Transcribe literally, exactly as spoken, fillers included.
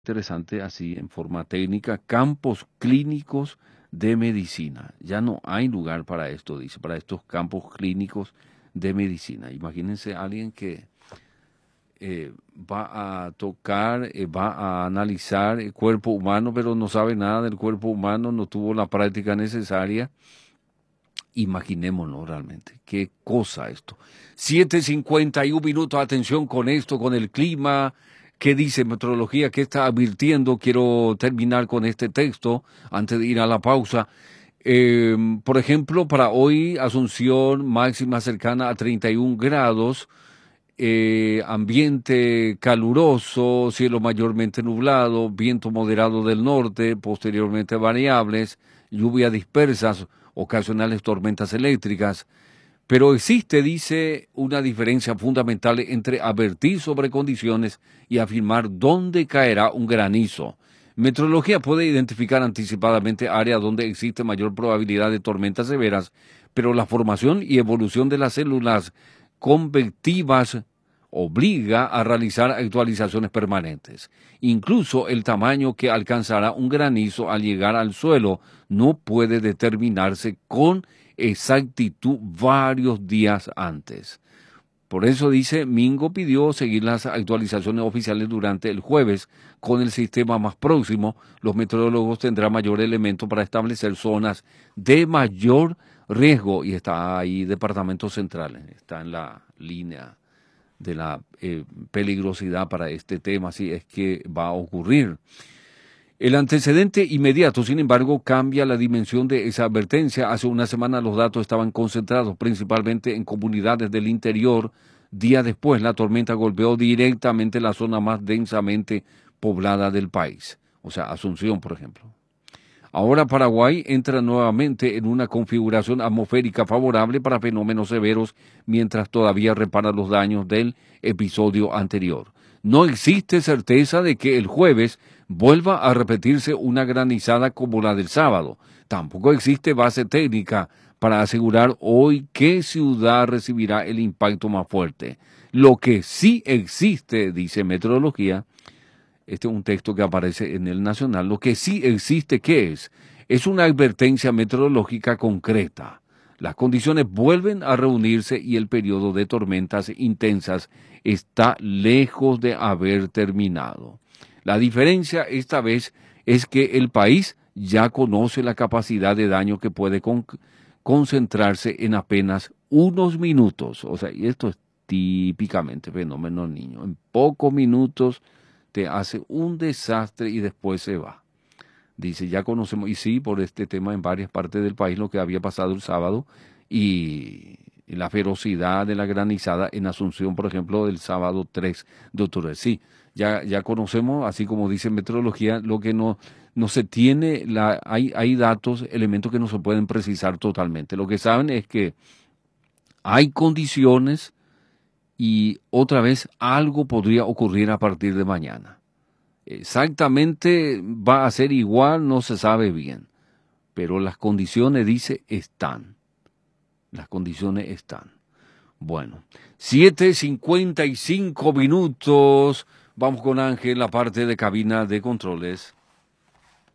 Interesante así en forma técnica, campos clínicos de medicina. Ya no hay lugar para esto, dice, para estos campos clínicos de medicina. Imagínense a alguien que eh, va a tocar, eh, va a analizar el cuerpo humano, pero no sabe nada del cuerpo humano, no tuvo la práctica necesaria. Imaginémonos realmente, qué cosa esto. Siete cincuenta y un minutos, atención con esto, con el clima. ¿Qué dice meteorología? ¿Qué está advirtiendo? Quiero terminar con este texto antes de ir a la pausa. Eh, por ejemplo, para hoy, Asunción máxima cercana a treinta y un grados, eh, ambiente caluroso, cielo mayormente nublado, viento moderado del norte, posteriormente variables, lluvias dispersas, ocasionales tormentas eléctricas. Pero existe, dice, una diferencia fundamental entre advertir sobre condiciones y afirmar dónde caerá un granizo. Meteorología puede identificar anticipadamente áreas donde existe mayor probabilidad de tormentas severas, pero la formación y evolución de las células convectivas obliga a realizar actualizaciones permanentes. Incluso el tamaño que alcanzará un granizo al llegar al suelo no puede determinarse con exactitud varios días antes. Por eso dice, Mingo pidió seguir las actualizaciones oficiales durante el jueves. Con el sistema más próximo, los meteorólogos tendrán mayor elemento para establecer zonas de mayor riesgo. Y está ahí Departamento Central, está en la línea de la eh, peligrosidad para este tema, si es que va a ocurrir. El antecedente inmediato, sin embargo, cambia la dimensión de esa advertencia. Hace una semana los datos estaban concentrados principalmente en comunidades del interior. Días después, la tormenta golpeó directamente la zona más densamente poblada del país, o sea, Asunción, por ejemplo. Ahora Paraguay entra nuevamente en una configuración atmosférica favorable para fenómenos severos mientras todavía repara los daños del episodio anterior. No existe certeza de que el jueves vuelva a repetirse una granizada como la del sábado. Tampoco existe base técnica para asegurar hoy qué ciudad recibirá el impacto más fuerte. Lo que sí existe, dice Meteorología, este es un texto que aparece en el Nacional, lo que sí existe, ¿qué es? Es una advertencia meteorológica concreta. Las condiciones vuelven a reunirse y el periodo de tormentas intensas está lejos de haber terminado. La diferencia esta vez es que el país ya conoce la capacidad de daño que puede con concentrarse en apenas unos minutos. O sea, y esto es típicamente fenómeno niño. En pocos minutos te hace un desastre y después se va. Dice, ya conocemos, y sí, por este tema en varias partes del país, lo que había pasado el sábado y, y la ferocidad de la granizada en Asunción, por ejemplo, del sábado tres de octubre. Sí, ya, ya conocemos, así como dice Meteorología, lo que no, no se tiene, la, hay, hay datos, elementos que no se pueden precisar totalmente. Lo que saben es que hay condiciones y otra vez algo podría ocurrir a partir de mañana. Exactamente va a ser igual, no se sabe bien, pero las condiciones, dice, están. Las condiciones están. Bueno, siete cincuenta y cinco minutos. Vamos con Ángel, la parte de cabina de controles.